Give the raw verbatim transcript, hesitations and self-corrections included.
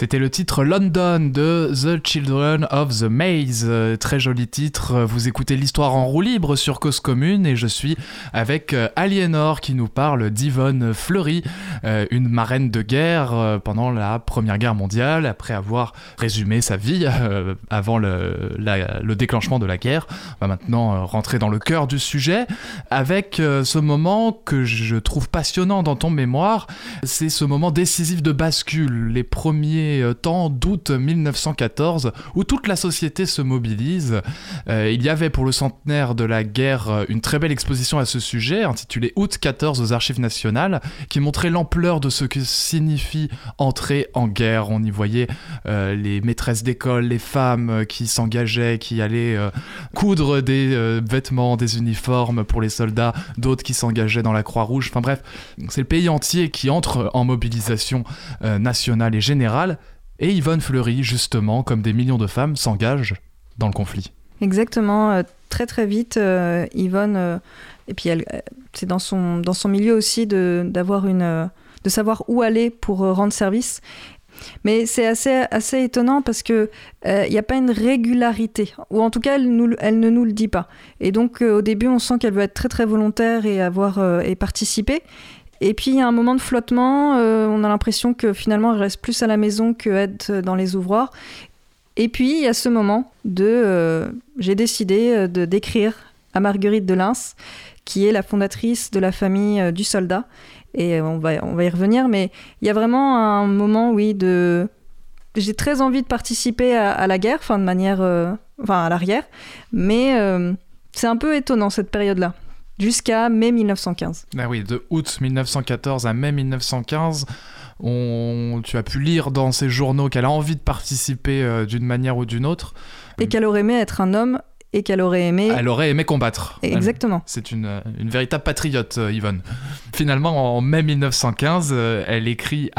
C'était le titre London de The Children of the Maze. Euh, très joli titre. Vous écoutez l'histoire en roue libre sur Cause Commune et je suis avec euh, Aliénor qui nous parle d'Yvonne Fleury, euh, une marraine de guerre euh, pendant la Première Guerre mondiale, après avoir résumé sa vie euh, avant le, la, le déclenchement de la guerre. On va maintenant euh, rentrer dans le cœur du sujet avec euh, ce moment que je trouve passionnant dans ton mémoire. C'est ce moment décisif de bascule, les premiers temps d'août dix-neuf cent quatorze où toute la société se mobilise. Euh, il y avait pour le centenaire de la guerre une très belle exposition à ce sujet intitulée Août quatorze aux Archives nationales qui montrait l'ampleur de ce que signifie entrer en guerre. On y voyait euh, les maîtresses d'école, les femmes qui s'engageaient, qui allaient euh, coudre des euh, vêtements, des uniformes pour les soldats, d'autres qui s'engageaient dans la Croix-Rouge. Enfin bref, c'est le pays entier qui entre en mobilisation euh, nationale et générale. Et Yvonne Fleury, justement, comme des millions de femmes, s'engage dans le conflit. Exactement, euh, très très vite, euh, Yvonne, euh, et puis elle, c'est dans son, dans son milieu aussi de, d'avoir une, euh, de savoir où aller pour euh, rendre service. Mais c'est assez, assez étonnant parce qu'il n'y euh, a pas une régularité, ou en tout cas, elle, nous, elle ne nous le dit pas. Et donc, euh, au début, on sent qu'elle veut être très très volontaire et, avoir, euh, et participer. Et puis, il y a un moment de flottement, euh, on a l'impression que finalement, elle reste plus à la maison qu'être dans les ouvroirs. Et puis, il y a ce moment de... Euh, j'ai décidé de, d'écrire à Marguerite de Lens, qui est la fondatrice de la famille euh, du soldat. Et on va, on va y revenir, mais il y a vraiment un moment, oui, de... J'ai très envie de participer à, à la guerre, enfin, de manière... Euh, enfin, à l'arrière. Mais euh, c'est un peu étonnant, cette période-là. Jusqu'à mai dix-neuf cent quinze. Ah oui, de août dix-neuf cent quatorze à mai dix-neuf cent quinze, on... tu as pu lire dans ces journaux qu'elle a envie de participer euh, d'une manière ou d'une autre. Et qu'elle aurait aimé être un homme et qu'elle aurait aimé... Elle aurait aimé combattre. Exactement. Elle... C'est une, une véritable patriote, Yvonne. Finalement, en mai dix-neuf cent quinze, elle écrit